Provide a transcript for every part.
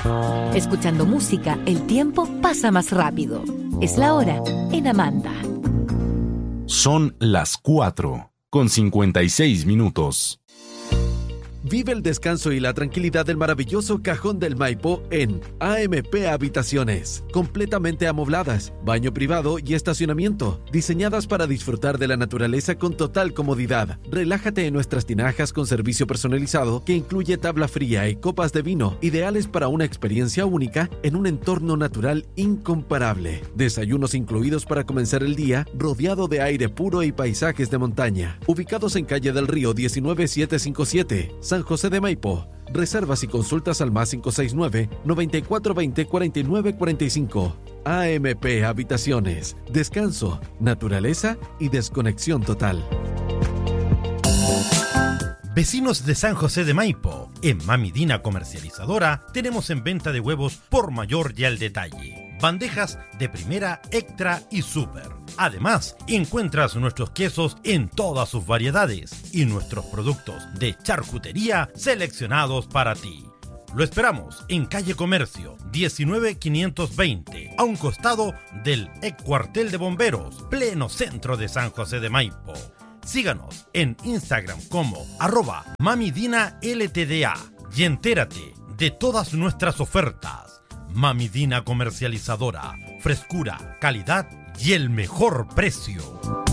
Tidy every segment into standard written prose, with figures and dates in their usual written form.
Escuchando música, el tiempo pasa más rápido. Es la hora en Amanda. Son las 4:56. Vive el descanso y la tranquilidad del maravilloso Cajón del Maipo en AMP Habitaciones, completamente amobladas, baño privado y estacionamiento, diseñadas para disfrutar de la naturaleza con total comodidad. Relájate en nuestras tinajas con servicio personalizado que incluye tabla fría y copas de vino, ideales para una experiencia única en un entorno natural incomparable. Desayunos incluidos para comenzar el día, rodeado de aire puro y paisajes de montaña. Ubicados en Calle del Río 19757, San José de Maipo. Reservas y consultas al +569 9420 4945. AMP Habitaciones. Descanso, naturaleza y desconexión total. Vecinos de San José de Maipo, en Mami Dina Comercializadora tenemos en venta de huevos por mayor y al detalle. Bandejas de primera, extra y super. Además, encuentras nuestros quesos en todas sus variedades y nuestros productos de charcutería seleccionados para ti. Lo esperamos en Calle Comercio 19520, a un costado del ex cuartel de bomberos, pleno centro de San José de Maipo. Síganos en Instagram como @MamiDinaLTDA y entérate de todas nuestras ofertas. Mami Dina Comercializadora, frescura, calidad y el mejor precio.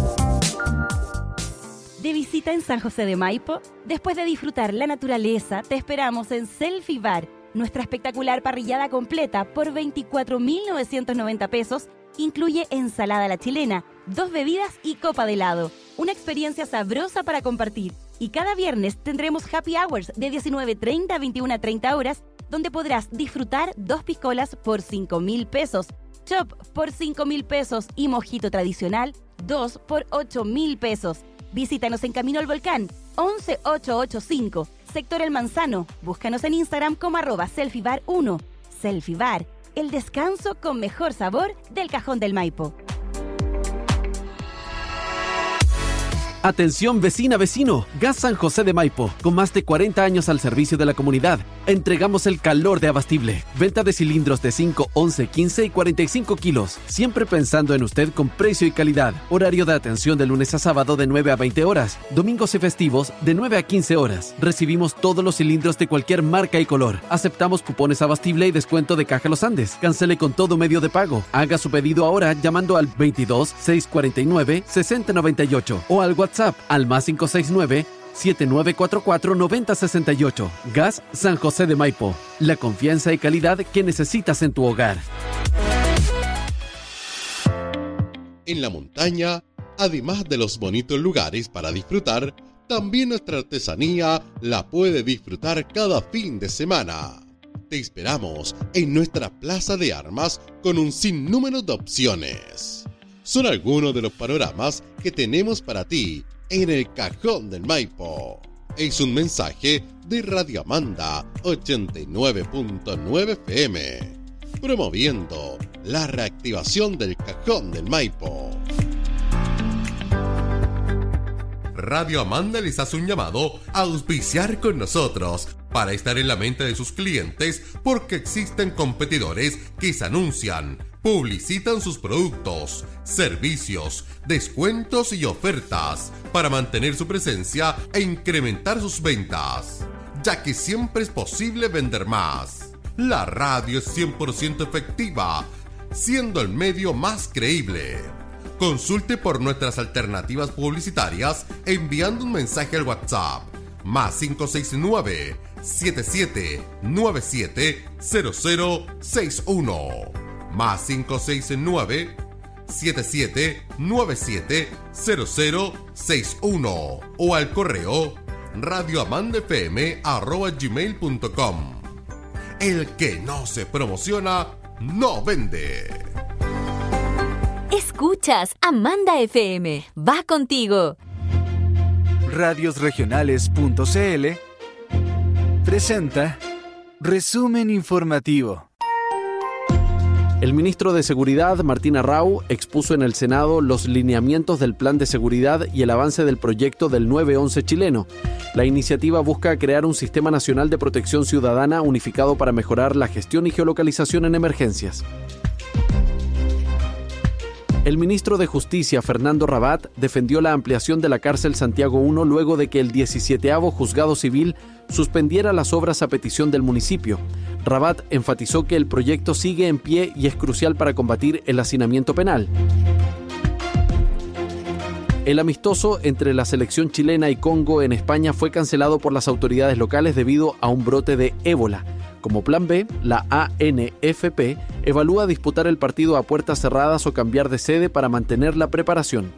De visita en San José de Maipo, después de disfrutar la naturaleza, te esperamos en Selfie Bar, nuestra espectacular parrillada completa por 24.990 pesos. Incluye ensalada a la chilena, 2 bebidas y copa de helado. Una experiencia sabrosa para compartir. Y cada viernes tendremos happy hours de 19:30 a 21:30 horas, donde podrás disfrutar 2 piscolas por 5.000 pesos, chop por 5.000 pesos y mojito tradicional 2 por 8.000 pesos. Visítanos en Camino al Volcán, 11885, sector El Manzano. Búscanos en Instagram como @selfiebar1. Selfie Bar, el descanso con mejor sabor del Cajón del Maipo. Atención vecina, vecino, Gas San José de Maipo, con más de 40 años al servicio de la comunidad. Entregamos el calor de Abastible. Venta de cilindros de 5, 11, 15 y 45 kilos. Siempre pensando en usted con precio y calidad. Horario de atención de lunes a sábado de 9 a 20 horas. Domingos y festivos de 9 a 15 horas. Recibimos todos los cilindros de cualquier marca y color. Aceptamos cupones Abastible y descuento de Caja Los Andes. Cancele con todo medio de pago. Haga su pedido ahora llamando al 22 649 6098 o al WhatsApp al +569 7944 9068. Gas San José de Maipo. La confianza y calidad que necesitas en tu hogar. En la montaña, además de los bonitos lugares para disfrutar, también nuestra artesanía la puede disfrutar cada fin de semana. Te esperamos en nuestra plaza de armas con un sinnúmero de opciones. Son algunos de los panoramas que tenemos para ti en el Cajón del Maipo. Es un mensaje de Radio Amanda 89.9 FM, promoviendo la reactivación del Cajón del Maipo. Radio Amanda les hace un llamado a auspiciar con nosotros para estar en la mente de sus clientes, porque existen competidores que se anuncian, publicitan sus productos, servicios, descuentos y ofertas para mantener su presencia e incrementar sus ventas, ya que siempre es posible vender más. La radio es 100% efectiva, siendo el medio más creíble. Consulte por nuestras alternativas publicitarias enviando un mensaje al WhatsApp +569 7797 0061 +569 7797 0061 o al correo radioamandafm@gmail.com. El que no se promociona no vende. Escuchas Amanda FM. Va contigo. Radiosregionales.cl presenta Resumen Informativo. El ministro de Seguridad, Martín Arrau, expuso en el Senado los lineamientos del plan de seguridad y el avance del proyecto del 911 chileno. La iniciativa busca crear un sistema nacional de protección ciudadana unificado para mejorar la gestión y geolocalización en emergencias. El ministro de Justicia, Fernando Rabat, defendió la ampliación de la cárcel Santiago I luego de que el 17º Juzgado Civil suspendiera las obras a petición del municipio. Rabat enfatizó que el proyecto sigue en pie y es crucial para combatir el hacinamiento penal. El amistoso entre la selección chilena y Congo en España fue cancelado por las autoridades locales debido a un brote de ébola. Como plan B, la ANFP evalúa disputar el partido a puertas cerradas o cambiar de sede para mantener la preparación.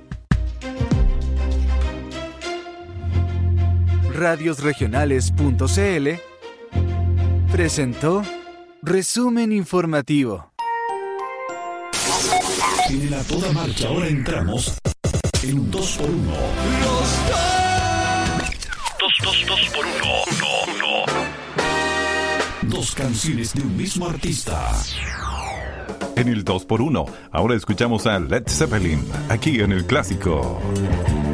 Radiosregionales.cl presentó Resumen Informativo. En el A Toda Marcha ahora entramos en un 2x1. Dos por uno. Dos canciones de un mismo artista. En el 2x1, ahora escuchamos a Led Zeppelin, aquí en el Clásico.